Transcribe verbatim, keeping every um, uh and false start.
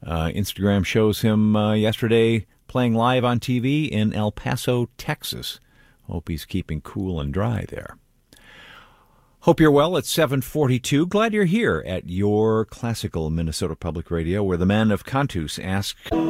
Uh, Instagram shows him uh, yesterday playing live on T V in El Paso, Texas. Hope he's keeping cool and dry there. Hope you're well at seven forty-two. Glad you're here at your classical Minnesota Public Radio, where the men of Cantus ask...